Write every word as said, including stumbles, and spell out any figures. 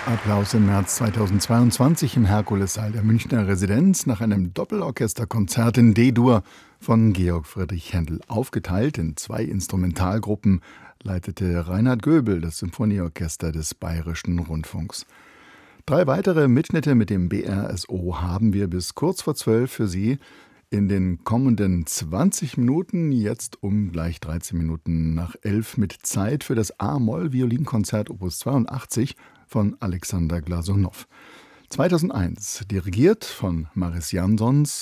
Applaus im März zweitausendzweiundzwanzig im Herkulessaal der Münchner Residenz nach einem Doppelorchesterkonzert in D-Dur von Georg Friedrich Händel. Aufgeteilt in zwei Instrumentalgruppen leitete Reinhard Göbel das Symphonieorchester des Bayerischen Rundfunks. Drei weitere Mitschnitte mit dem B R S O haben wir bis kurz vor zwölf für Sie in den kommenden zwanzig Minuten, jetzt um gleich dreizehn Minuten nach elf, mit Zeit für das A-Moll-Violinkonzert Opus zweiundachtzig von Alexander Glasunow. zweitausendeins, dirigiert von Mariss Jansons,